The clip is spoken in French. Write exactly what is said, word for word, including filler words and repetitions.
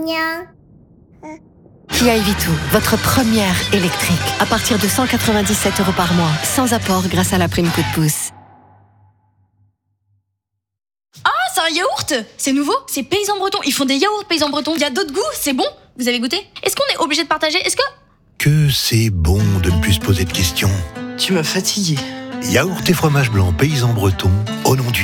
Nya. Kia Evito, votre première électrique. À partir de cent quatre-vingt-dix-sept euros par mois, sans apport grâce à la prime coup de pouce. Ah, c'est un yaourt! C'est nouveau, c'est paysan breton. Ils font des yaourts paysans bretons. Il y a d'autres goûts, c'est bon? Vous avez goûté? Est-ce qu'on est obligé de partager? Est-ce que... Que c'est bon de ne plus se poser de questions. Tu m'as fatigué. Yaourt et fromage blanc paysan breton, au nom du